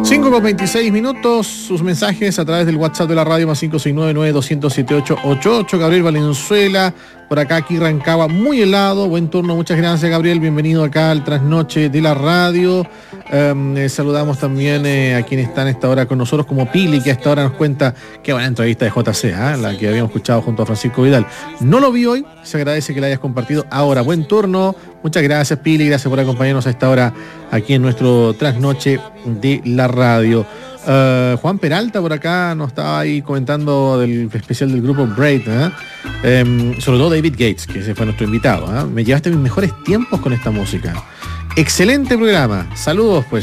5:26, sus mensajes a través del WhatsApp de la radio más 569-9200-7888. Gabriel Valenzuela, por acá, aquí Rancagua, muy helado, buen turno, muchas gracias Gabriel, bienvenido acá al Trasnoche de la radio. Saludamos también a quienes están a esta hora con nosotros, como Pili, que a esta hora nos cuenta qué buena entrevista de JC, la que habíamos escuchado junto a Francisco Vidal. No lo vi hoy, se agradece que la hayas compartido ahora. Buen turno, muchas gracias Pili, gracias por acompañarnos a esta hora aquí en nuestro Trasnoche de la radio. Juan Peralta por acá nos estaba ahí comentando del especial del grupo Braid, sobre todo David Gates, que ese fue nuestro invitado. Me llevaste mis mejores tiempos con esta música. Excelente programa, saludos pues.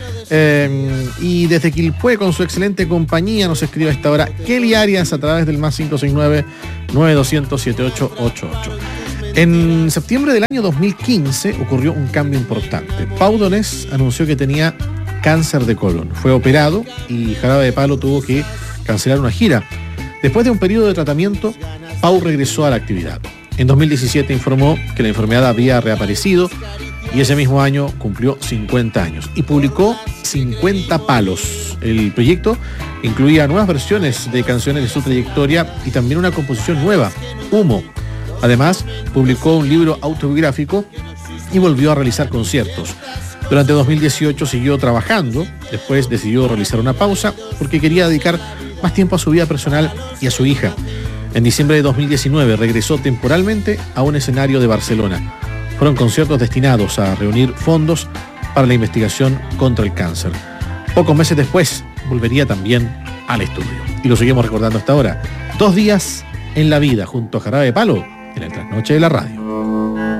Y desde Quilpué, con su excelente compañía, nos escribe a esta hora Kelly Arias a través del más 569-9200-7888. En septiembre del año 2015 ocurrió un cambio importante. Pau Donés anunció que tenía cáncer de colon. Fue operado y Jarabe de Palo tuvo que cancelar una gira. Después de un periodo de tratamiento, Pau regresó a la actividad. En 2017 informó que la enfermedad había reaparecido y ese mismo año cumplió 50 años y publicó 50 palos. El proyecto incluía nuevas versiones de canciones de su trayectoria y también una composición nueva, Humo. Además, publicó un libro autobiográfico y volvió a realizar conciertos. Durante 2018 siguió trabajando, después decidió realizar una pausa porque quería dedicar más tiempo a su vida personal y a su hija. En diciembre de 2019 regresó temporalmente a un escenario de Barcelona. Fueron conciertos destinados a reunir fondos para la investigación contra el cáncer. Pocos meses después volvería también al estudio. Y lo seguimos recordando hasta ahora. 2 días en la vida junto a Jarabe de Palo en el Trasnoche de la radio.